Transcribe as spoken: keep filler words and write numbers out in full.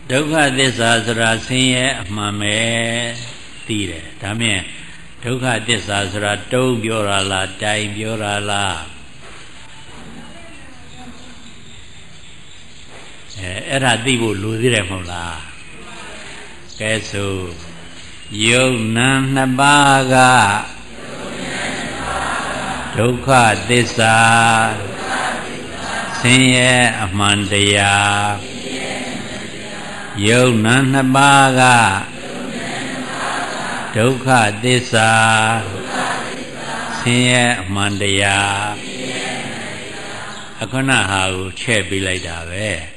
ဒုက္ခသစ္စာဆိုတာဆင်းရဲအမှန်ပဲသိတယ်ဒါမြင်ဒုက္ခသစ္စာဆိုတာတုံးပြောတာလားတိုင်ပြောတာလားအဲအဲ့ဒါသိဖို့လိုသေးတယ်မဟုတ်လားကဲဆိုယုံနာနှစ်ပါးကဒုက္ခသစ္စာဆင်းရဲအမှန်တရားယုံနာနှစ်ပါးကဒုက္ခသစ္စာဆင်းရဲအမှန်တရားအခုနဟာကိုချဲ့ပေးလိုက်တာပဲ